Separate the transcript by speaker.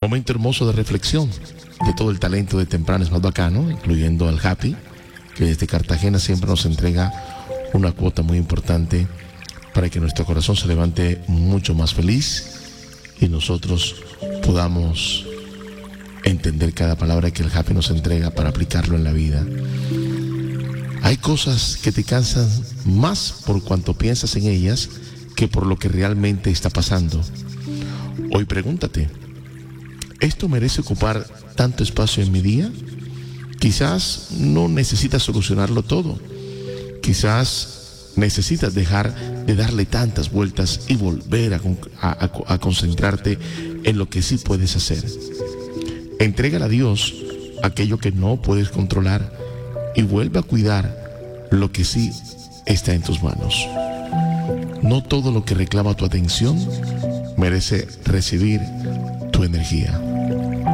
Speaker 1: Momento hermoso de reflexión de todo el talento de Temprano es más bacano, incluyendo al Happy, que desde Cartagena siempre nos entrega una cuota muy importante para que nuestro corazón se levante mucho más feliz y nosotros podamos entender cada palabra que el Happy nos entrega para aplicarlo en la vida. Hay cosas que te cansan más por cuanto piensas en ellas que por lo que realmente está pasando. Hoy pregúntate, ¿esto merece ocupar tanto espacio en mi día? Quizás no necesitas solucionarlo todo. Quizás necesitas dejar de darle tantas vueltas y volver a concentrarte en lo que sí puedes hacer. Entrégale a Dios aquello que no puedes controlar y vuelve a cuidar lo que sí está en tus manos. No todo lo que reclama tu atención merece recibir tu energía.